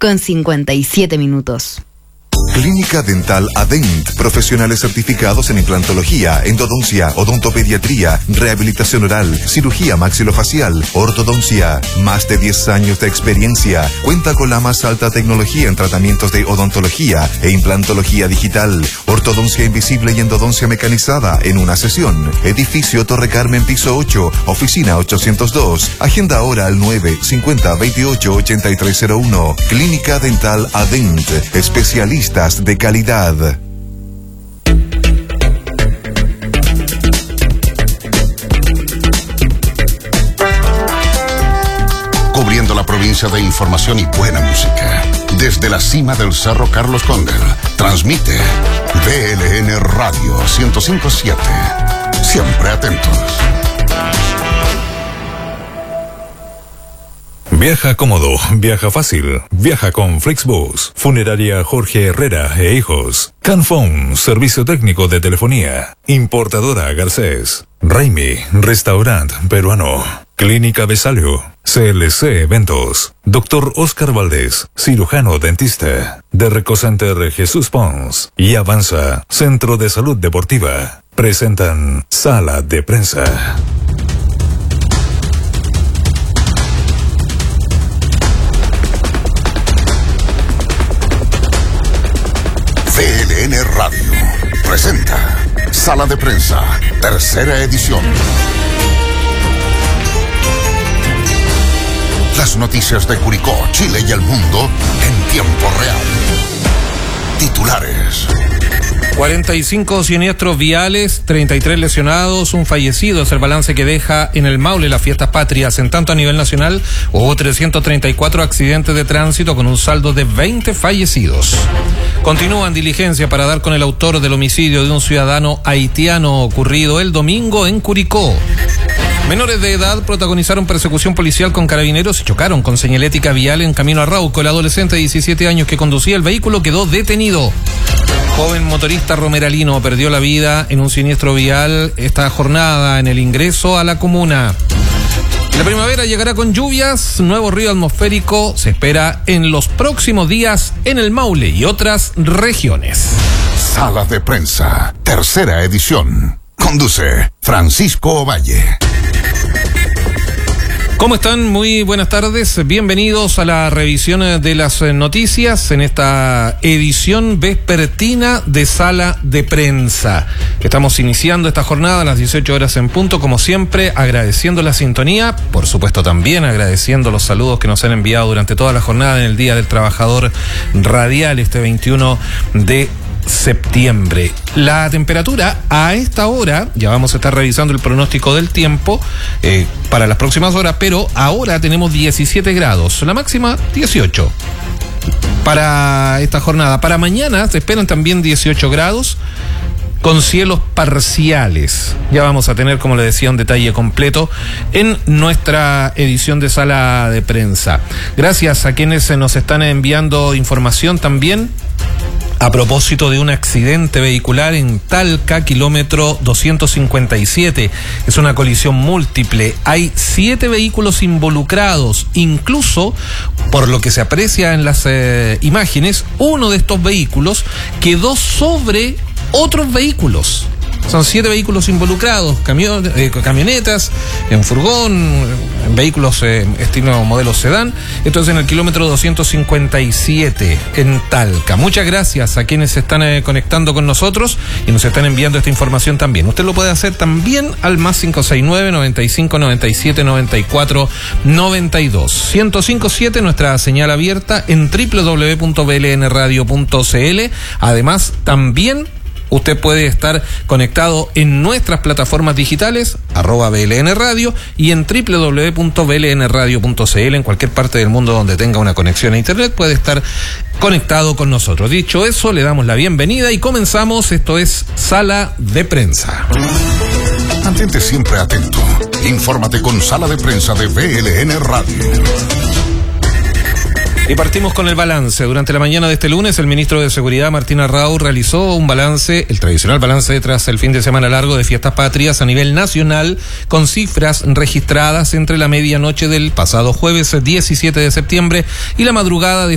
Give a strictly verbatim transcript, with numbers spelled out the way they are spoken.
con cincuenta y siete minutos. Clínica Dental Adent, profesionales certificados en implantología, endodoncia, odontopediatría, rehabilitación oral, cirugía maxilofacial, ortodoncia. Más de diez años de experiencia. Cuenta con la más alta tecnología en tratamientos de odontología e implantología digital, ortodoncia invisible y endodoncia mecanizada en una sesión. Edificio Torre Carmen, piso ocho, oficina ochocientos dos. Agenda ahora al nueve cincuenta veintiocho ochenta y tres cero uno. Clínica Dental Adent, especialistas de calidad. Cubriendo la provincia de información y buena música. Desde la cima del Cerro Carlos Condel, transmite V L N Radio ciento cinco punto siete. Siempre atentos. Viaja cómodo, viaja fácil, viaja con Flixbus, Funeraria Jorge Herrera e Hijos, Canfón, servicio técnico de telefonía, Importadora Garcés, Raimi, restaurante peruano, Clínica Besalio, C L C Eventos, Doctor Oscar Valdés, cirujano dentista, The Reco Center Jesús Pons y Avanza, Centro de Salud Deportiva, presentan Sala de Prensa. V L N Radio presenta Sala de Prensa, tercera edición. Las noticias de Curicó, Chile y el mundo en tiempo real. Titulares. cuarenta y cinco siniestros viales, treinta y tres lesionados, un fallecido es el balance que deja en el Maule las fiestas patrias. En tanto, a nivel nacional hubo trescientos treinta y cuatro accidentes de tránsito con un saldo de veinte fallecidos. Continúan diligencia para dar con el autor del homicidio de un ciudadano haitiano ocurrido el domingo en Curicó. Menores de edad protagonizaron persecución policial con carabineros y chocaron con señalética vial en camino a Rauco. El adolescente de diecisiete años que conducía el vehículo quedó detenido. Joven motorista romeralino perdió la vida en un siniestro vial esta jornada en el ingreso a la comuna. La primavera llegará con lluvias, nuevo río atmosférico se espera en los próximos días en el Maule y otras regiones. Sala de Prensa, tercera edición. Conduce Francisco Ovalle. ¿Cómo están? Muy buenas tardes. Bienvenidos a la revisión de las noticias en esta edición vespertina de Sala de Prensa. Estamos iniciando esta jornada a las dieciocho horas en punto, como siempre, agradeciendo la sintonía, por supuesto también agradeciendo los saludos que nos han enviado durante toda la jornada en el Día del Trabajador Radial, este veintiuno de septiembre. La temperatura a esta hora, ya vamos a estar revisando el pronóstico del tiempo eh, para las próximas horas, pero ahora tenemos diecisiete grados, la máxima dieciocho para esta jornada. Para mañana se esperan también dieciocho grados con cielos parciales. Ya vamos a tener, como le decía, un detalle completo en nuestra edición de Sala de Prensa. Gracias a quienes nos están enviando información también a propósito de un accidente vehicular en Talca, kilómetro doscientos cincuenta y siete. Es una colisión múltiple. Hay siete vehículos involucrados. Incluso, por lo que se aprecia en las eh, imágenes, uno de estos vehículos quedó sobre otros vehículos. Son siete vehículos involucrados, camion, eh, camionetas, en furgón, en vehículos eh, estilo modelo sedán. Esto es en el kilómetro doscientos cincuenta y siete en Talca. Muchas gracias a quienes se están eh, conectando con nosotros y nos están enviando esta información también. Usted lo puede hacer también al más cinco seis nueve, noventa y cinco, noventa y siete, noventa y cuatro, noventa y dos. ciento cinco punto siete, nuestra señal abierta en doble u doble u doble u punto v l n radio punto c l. Además, también usted puede estar conectado en nuestras plataformas digitales, arroba V L N Radio, y en doble u doble u doble u punto v l n radio punto c l. En cualquier parte del mundo donde tenga una conexión a internet puede estar conectado con nosotros. Dicho eso, le damos la bienvenida y comenzamos. Esto es Sala de Prensa. Mantente siempre atento. Infórmate con Sala de Prensa de V L N Radio. Y partimos con el balance. Durante la mañana de este lunes, el ministro de Seguridad, Martín Arrau, realizó un balance, el tradicional balance tras el fin de semana largo de fiestas patrias a nivel nacional, con cifras registradas entre la medianoche del pasado jueves diecisiete de septiembre y la madrugada de